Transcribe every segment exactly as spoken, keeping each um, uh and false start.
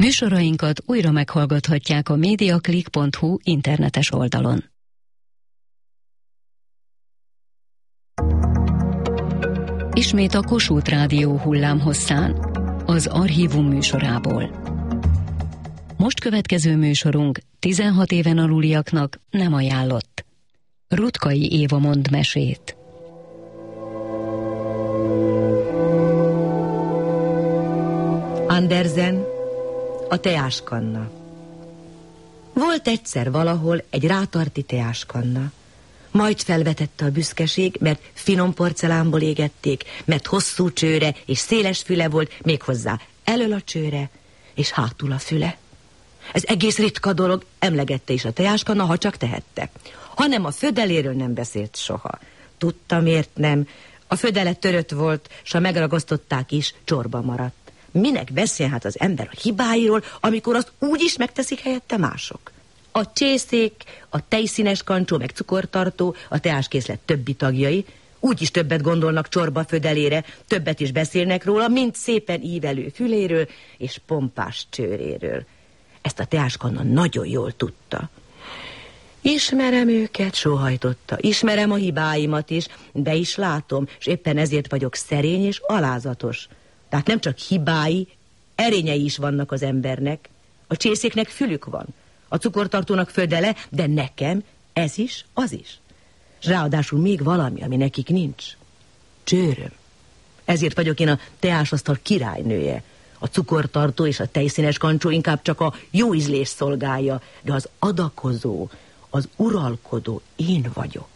Műsorainkat újra meghallgathatják a mediaclick pont hu internetes oldalon. Ismét a Kossuth Rádió hullámhosszán, az Archívum műsorából. Most következő műsorunk tizenhat éven aluliaknak nem ajánlott. Rutkai Éva mond mesét. Andersen, a teáskanna. Volt egyszer valahol egy rátarti teáskanna. Majd felvetette a büszkeség, mert finom porcelánból égették, mert hosszú csőre és széles füle volt, méghozzá elől a csőre és hátul a füle. Ez egész ritka dolog, emlegette is a teáskanna, ha csak tehette. Hanem a födeléről nem beszélt soha. Tudta, miért nem. A födele törött volt, s ha megragasztották is, csorba maradt. Minek beszél hát az ember a hibáiról, amikor azt úgy is megteszik helyette mások? A csészék, a tejszínes kancsó, meg cukortartó, a teáskészlet többi tagjai úgyis többet gondolnak csorba födelére, többet is beszélnek róla, mint szépen ívelő füléről és pompás csőréről. Ezt a teáskanna nagyon jól tudta. Ismerem őket, sóhajtotta, ismerem a hibáimat is, be is látom, és éppen ezért vagyok szerény és alázatos. Tehát nem csak hibái, erényei is vannak az embernek. A csészéknek fülük van, a cukortartónak födele, de nekem ez is, az is. És ráadásul még valami, ami nekik nincs. Csőröm. Ezért vagyok én a teásasztal királynője. A cukortartó és a tejszínes kancsó inkább csak a jó ízlés szolgálja, de az adakozó, az uralkodó én vagyok.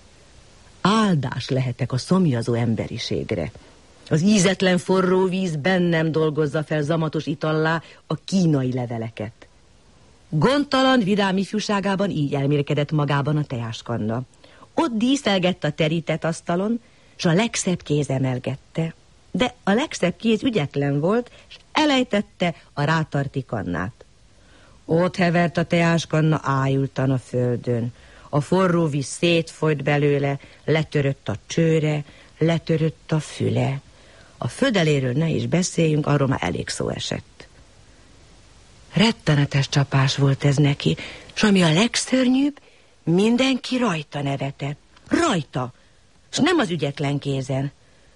Áldás lehetek a szomjazó emberiségre. Az ízetlen forró víz bennem dolgozza fel zamatos itallá a kínai leveleket. Gondtalan, vidám ifjúságában így elmélkedett magában a teáskanna. Ott díszelgett a terített asztalon, s a legszebb kéz emelgette. De a legszebb kéz ügyetlen volt, és elejtette a rátarti kannát. Ott hevert a teáskanna ájultan a földön. A forró víz szétfolyt belőle, letörött a csőre, letörött a füle. A födeléről ne is beszéljünk, arról már elég szó esett. Rettenetes csapás volt ez neki, s ami a legszörnyűbb, mindenki rajta nevetett. Rajta! S nem az ügyetlen kézen.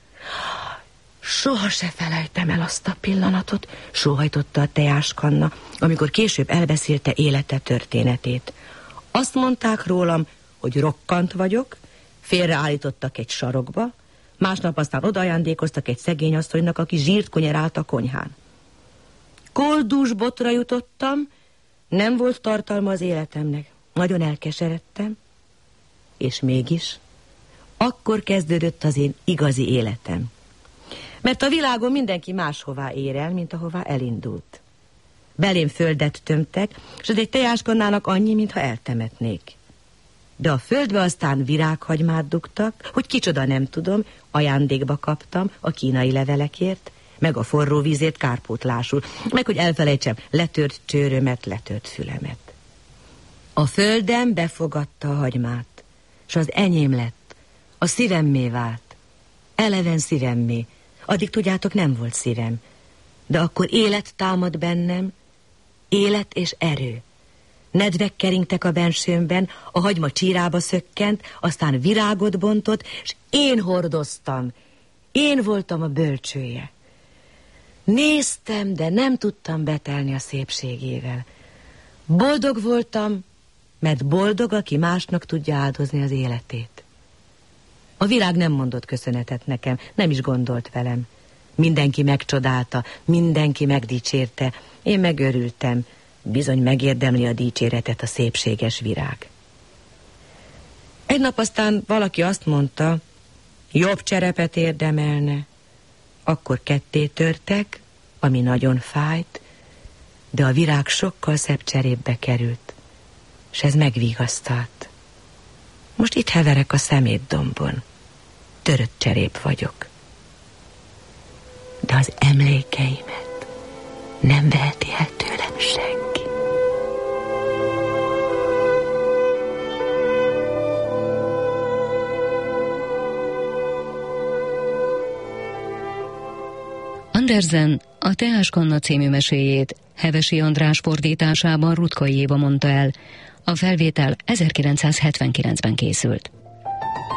Soha se felejtem el azt a pillanatot, sóhajtotta a teáskanna, amikor később elbeszélte élete történetét. Azt mondták rólam, hogy rokkant vagyok, félreállítottak egy sarokba, másnap aztán odaajándékoztak egy szegény asszonynak, aki zsírt konyerált a konyhán. Koldús botra jutottam, nem volt tartalma az életemnek. Nagyon elkeseredtem, és mégis akkor kezdődött az én igazi életem. Mert a világon mindenki máshová ér el, mint ahová elindult. Belém földet tömtek, és az egy teáskannának annyi, mintha eltemetnék. De a földbe aztán virághagymát dugtak, hogy kicsoda nem tudom, ajándékba kaptam a kínai levelekért, meg a forró vízét kárpótlásul, meg hogy elfelejtsem letört csőrömet, letört fülemet. A földem befogadta a hagymát, s az enyém lett, a szívemmé vált, eleven szívemmé. Addig tudjátok, nem volt szívem, de akkor élet támad bennem, élet és erő. Nedvek keringtek a bensőmben, a hagyma csírába szökkent, aztán virágot bontott, és én hordoztam. Én voltam a bölcsője. Néztem, de nem tudtam betelni a szépségével. Boldog voltam, mert boldog, aki másnak tudja áldozni az életét. A virág nem mondott köszönetet nekem, nem is gondolt velem. Mindenki megcsodálta, mindenki megdicsérte, én megörültem. Bizony megérdemli a dicséretet a szépséges virág. Egy nap aztán valaki azt mondta, jobb cserepet érdemelne. Akkor ketté törtek, ami nagyon fájt, de a virág sokkal szebb cserépbe került, és ez megvigasztalt. Most itt heverek a szemétdombon. Törött cserép vagyok. De az emlékeimet nem veheti el tőlem senki. Andersen a Teáskanna című meséjét Hevesi András fordításában Rutkai Éva mondta el. A felvétel ezerkilencszázhetvenkilencben készült.